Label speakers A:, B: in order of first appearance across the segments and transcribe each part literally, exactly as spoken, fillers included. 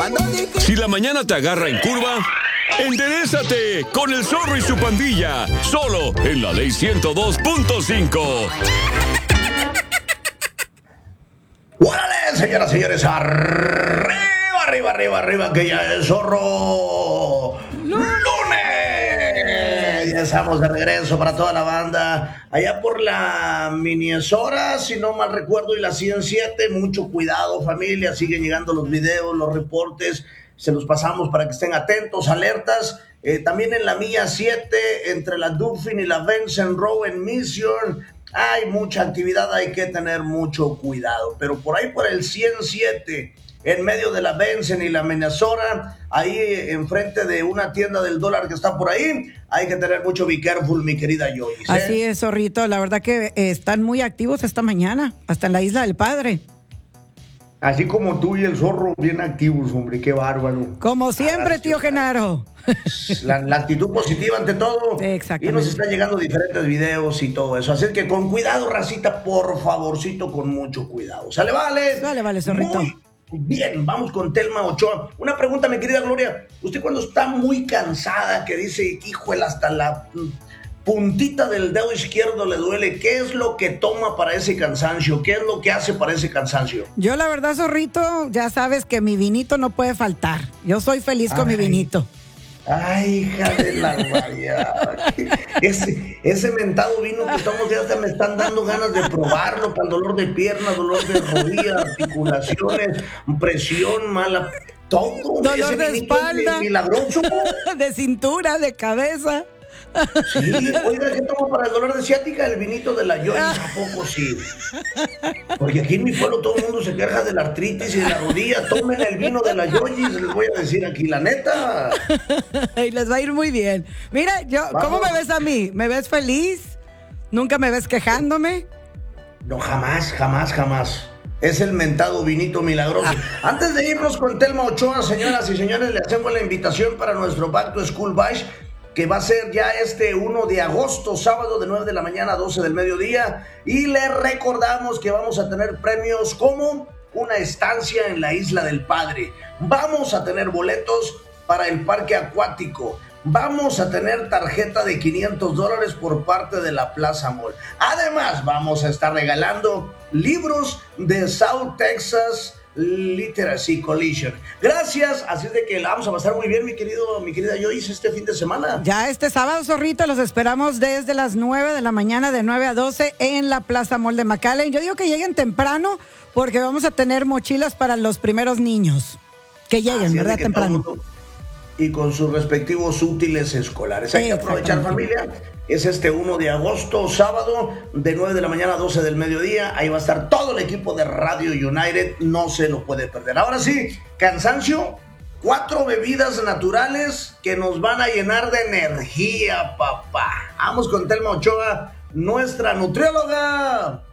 A: Si la mañana te agarra en curva, enderézate con el Zorro y su pandilla, solo en la Ley ciento dos punto cinco.
B: ¡Órale, señoras y señores! ¡Arriba, arriba, arriba, arriba! Que ya es Zorro ¡Lunes! Ya estamos de regreso para toda la banda. Allá por la Minnesota, si no mal recuerdo, y la ciento siete. Mucho cuidado, familia. Siguen llegando los videos, los reportes. Se los pasamos para que estén atentos, alertas. Eh, también en la milla siete, entre la Dauphin y la Vincent Row en Mission, hay mucha actividad, hay que tener mucho cuidado. Pero por ahí, por el ciento siete, en medio de la Vincent y la Minnesota, ahí enfrente de una tienda del dólar que está por ahí, hay que tener mucho be careful, mi querida Joyce, ¿eh?
C: Así es, Zorrito. La verdad que eh, están muy activos esta mañana, hasta en la Isla del Padre.
B: Así como tú y el Zorro, bien activos, hombre, qué bárbaro.
C: Como siempre, tío Genaro.
B: La, la actitud positiva ante todo.
C: Sí, exactamente.
B: Y nos están llegando diferentes videos y todo eso. Así que con cuidado, racita, por favorcito, con mucho cuidado. ¿Sale, vale?
C: Sale, vale, Zorrito.
B: Muy bien, vamos con Telma Ochoa. Una pregunta, mi querida Gloria. Usted cuando está muy cansada, que dice, híjole, hasta la puntita del dedo izquierdo le duele, ¿qué es lo que toma para ese cansancio? ¿Qué es lo que hace para ese cansancio?
C: Yo la verdad, Zorrito, ya sabes que mi vinito no puede faltar. Yo soy feliz con Ay. mi vinito.
B: Ay, hija de la guayaba. Ese, ese mentado vino que estamos ya hasta me están dando ganas de probarlo para el dolor de pierna, dolor de rodilla, articulaciones, presión mala, todo.
C: Dolor
B: ese
C: de espalda,
B: milagroso.
C: De cintura, de cabeza.
B: Sí, oiga, ¿qué tomo para el dolor de ciática? El vinito de la Joyce, ¿a poco sí? Porque aquí en mi pueblo todo el mundo se queja de la artritis y de la rodilla. Tomen el vino de la Joyce, les voy a decir aquí, la neta.
C: Y les va a ir muy bien. Mira, yo, Vamos. ¿cómo me ves a mí? ¿Me ves feliz? ¿Nunca me ves quejándome?
B: No, jamás, jamás, jamás. Es el mentado vinito milagroso. Ah. Antes de irnos con Telma Ochoa, señoras y señores, le hacemos la invitación para nuestro Back to School Bash, que va a ser ya este primero de agosto, sábado, de nueve de la mañana a doce del mediodía. Y le recordamos que vamos a tener premios como una estancia en la Isla del Padre. Vamos a tener boletos para el parque acuático. Vamos a tener tarjeta de quinientos dólares por parte de la Plaza Mall. Además, vamos a estar regalando libros de South Texas Literacy Collision. Gracias, así es de que la vamos a pasar muy bien, mi querido, mi querida Joyce, este fin de semana.
C: Ya este sábado, Zorrito, los esperamos desde las nueve de la mañana, de nueve a doce, en la Plaza Mall de McAllen. Yo digo que lleguen temprano, porque vamos a tener mochilas para los primeros niños. Que lleguen, así ¿verdad? Temprano.
B: Y con sus respectivos útiles escolares. Hay que aprovechar, familia. Es este primero de agosto, sábado, de nueve de la mañana a doce del mediodía. Ahí va a estar todo el equipo de Radio United. No se lo puede perder. Ahora sí, cansancio. Cuatro bebidas naturales que nos van a llenar de energía, papá. Vamos con Telma Ochoa, nuestra nutrióloga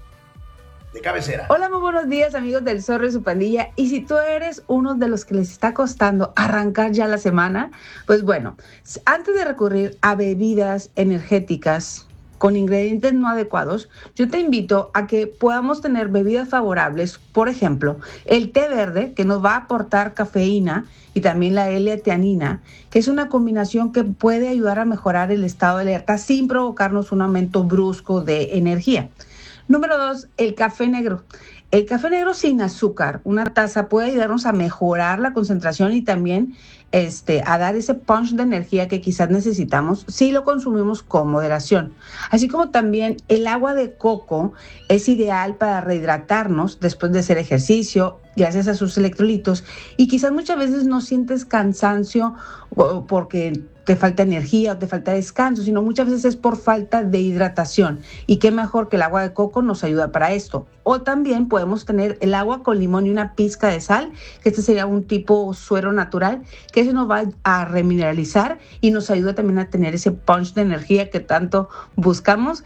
B: de cabecera.
D: Hola, muy buenos días, amigos del Zorro y su pandilla. Y si tú eres uno de los que les está costando arrancar ya la semana, pues bueno, antes de recurrir a bebidas energéticas con ingredientes no adecuados, yo te invito a que podamos tener bebidas favorables. Por ejemplo, el té verde, que nos va a aportar cafeína, y también la L-teanina, que es una combinación que puede ayudar a mejorar el estado de alerta sin provocarnos un aumento brusco de energía. Número dos, el café negro. El café negro sin azúcar, una taza, puede ayudarnos a mejorar la concentración y también este, a dar ese punch de energía que quizás necesitamos si lo consumimos con moderación. Así como también el agua de coco es ideal para rehidratarnos después de hacer ejercicio, gracias a sus electrolitos, y quizás muchas veces no sientes cansancio porque te falta energía o te falta descanso, sino muchas veces es por falta de hidratación. Y qué mejor que el agua de coco nos ayuda para esto. O también podemos tener el agua con limón y una pizca de sal, que este sería un tipo suero natural, que eso nos va a remineralizar y nos ayuda también a tener ese punch de energía que tanto buscamos.